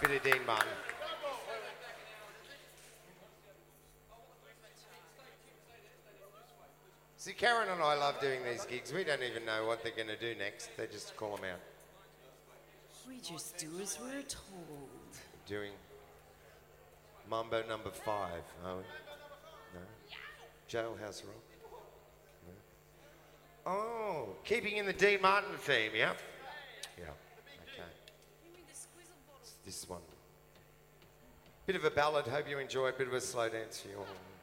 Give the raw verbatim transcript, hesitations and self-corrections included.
Bit of Dean Martin. See, Karen and I love doing these gigs. We don't even know what they're going to do next. They just call them out. We just do as we're told. Doing Mambo number five. Oh, no. Jailhouse Rock. No. Oh, keeping in the Dean Martin theme, yeah? Yeah, okay. This one. Bit of a ballad. Hope you enjoy it. Bit of a slow dance for you all.